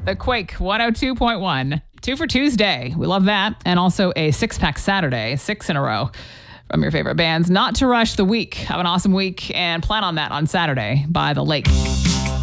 The Quake 102.1. 2 for Tuesday. We love that. And also a 6-pack Saturday, 6 in a row from your favorite bands. Not to rush the week. Have an awesome week and plan on that on Saturday by the lake.